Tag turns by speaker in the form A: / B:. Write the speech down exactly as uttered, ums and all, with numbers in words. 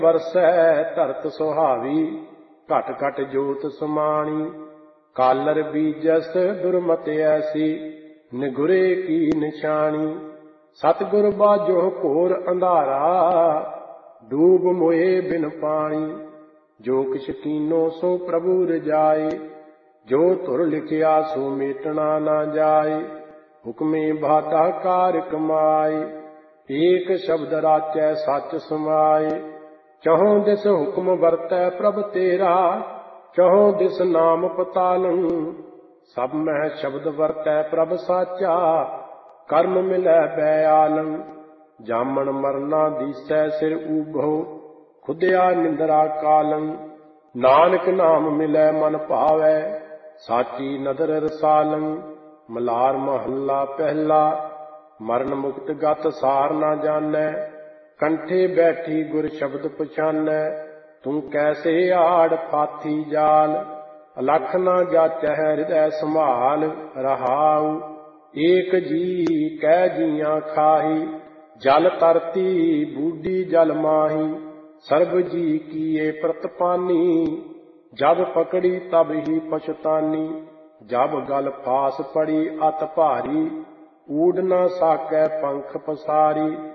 A: ਵਰਸੈ ਧਰਤ ਸੁਹਾਵੀ, ਘਟ ਘਟ ਜੋਤ ਸਮਾਣੀ। ਕਾਲਰ ਬੀਜਸ ਦੁਰਮਤ ਐਸੀ, ਨਿਗੁਰੇ ਕੀ ਨਿਸ਼ਾਨੀ। ਸਤਿਗੁਰ ਬਾਝੋ ਘੋਰ ਅੰਧਾਰਾ, ਡੂਬ ਮੋਏ ਬਿਨ ਪਾਣੀ। ਜੋ ਕਿਛ ਕੀਨੋ ਸੋ ਪ੍ਰਭੂ ਰਜਾਏ, ਜੋ ਧੁਰ ਲਿਖਿਆ ਸੋ ਮੇਟਣਾ ਨਾ ਜਾਏ। ਹੁਕਮੇ ਬਾਤਾ ਕਾਰ ਕਮਾਏ, ਏਕ ਸ਼ਬਦ ਰਾਚੈ ਸਚ ਸਮਾਏ। ਚਹੁ ਦਿਸ ਹੁਕਮ ਵਰਤੈ ਪ੍ਰਭ ਤੇਰਾ, ਚਹੁ ਦਿਸ ਨਾਮ ਪਤਾਲੰ। ਸਭ ਮਹਿ ਸ਼ਬਦ ਵਰਤੈ ਪ੍ਰਭ ਸਾਚਾ, ਕਰਮ ਮਿਲੈ ਬੈਆਲੰ। ਜਾਮਣ ਮਰਨਾ ਦੀਸੈ ਸਿਰ ਊਭੋ, ਖੁਦਿਆ ਨਿੰਦਰਾ ਕਾਲੰ। ਨਾਨਕ ਨਾਮ ਮਿਲੈ ਮਨ ਭਾਵੈ, ਸਾਚੀ ਨਦਰ ਰਸਾਲੰ। ਮਲਾਰ ਮਹੱਲਾ ਪਹਿਲਾ। ਮਰਨ ਮੁਕਤ ਗਤ ਸਾਰ ਨਾ ਜਾਣੈ, ਕੰਠੇ ਬੈਠੀ ਗੁਰ ਸ਼ਬਦ ਪਛਾਨੈ। ਤੂੰ ਕੈਸੇ ਆੜ ਫਾਥੀ ਜਾਲ, ਅਲਖ ਨਾ ਜਾਚੈ ਹਿਰਦੈ ਸੰਭਾਲ। ਰਹਾਉ ਏਕ ਜੀ ਕੈ ਜੀਆਂ ਖਾਹੀ, ਜਲ ਤਰਤੀ ਬੂਢੀ ਜਲ ਮਾਹੀ। ਸਰਬ ਜੀ ਕੀਏ ਪ੍ਰਤਪਾਨੀ, ਜਬ ਪਕੜੀ ਤਬ ਹੀ ਪਛਤਾਨੀ। ਜਬ ਗਲ ਫਾਸ ਪੜੀ ਅਤ ਭਾਰੀ, ਊਡ ਨਾ ਸਾਕੈ ਪੰਖ ਪਸਾਰੀ।